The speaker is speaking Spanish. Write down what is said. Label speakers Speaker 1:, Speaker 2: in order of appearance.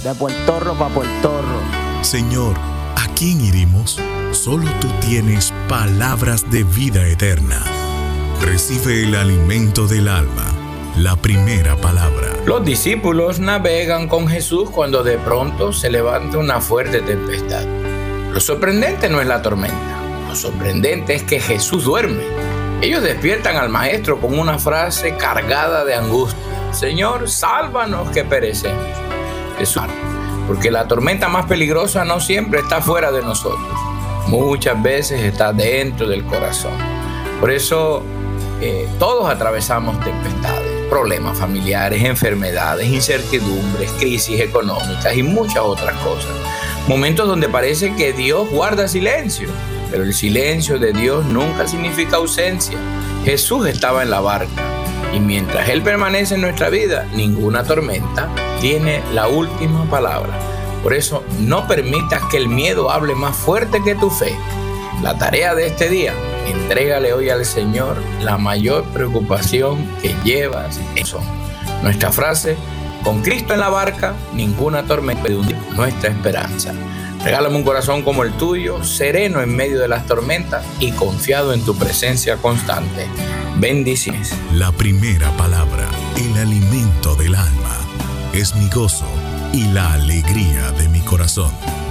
Speaker 1: De Puertorro para Puertorro.
Speaker 2: Señor, ¿a quién iremos? Solo tú tienes palabras de vida eterna. Recibe el alimento del alma, la primera palabra.
Speaker 3: Los discípulos navegan con Jesús cuando de pronto se levanta una fuerte tempestad. Lo sorprendente no es la tormenta, lo sorprendente es que Jesús duerme. Ellos despiertan al maestro con una frase cargada de angustia: Señor, sálvanos que perecemos. Jesús, porque la tormenta más peligrosa no siempre está fuera de nosotros, muchas veces está dentro del corazón. Por eso todos atravesamos tempestades, problemas familiares, enfermedades, incertidumbres, crisis económicas y muchas otras cosas. Momentos donde parece que Dios guarda silencio, pero el silencio de Dios nunca significa ausencia. Jesús estaba en la barca y mientras Él permanece en nuestra vida, ninguna tormenta tiene la última palabra. Por eso no permitas que el miedo hable más fuerte que tu fe. La tarea de este día: entrégale hoy al Señor la mayor preocupación que llevas. Nuestra frase: con Cristo en la barca, ninguna tormenta puede hundir nuestra esperanza. Regálame un corazón como el tuyo, sereno en medio de las tormentas y confiado en tu presencia constante. Bendiciones.
Speaker 2: La primera palabra, el alimento del alma, es mi gozo y la alegría de mi corazón.